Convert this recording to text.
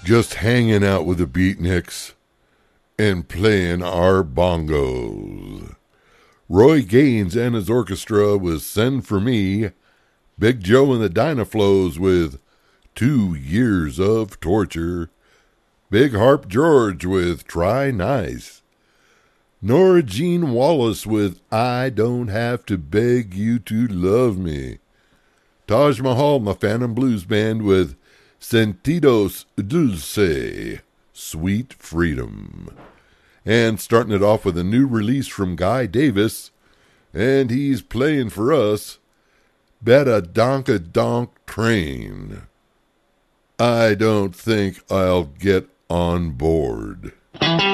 just hanging out with the beatniks and playing our bongos. Roy Gaines and his orchestra with Send For Me, Big Joe and the Dynaflows with 2 Years of Torture, Big Harp George with Try Nice, Nora Jean Wallace with I Don't Have to Beg You to Love Me, Taj Mahal and the Phantom Blues Band with Sentidos Dulce, Sweet Freedom. And starting it off with a new release from Guy Davis, and he's playing for us, Betta Donka Donk Train. I don't think I'll get on board.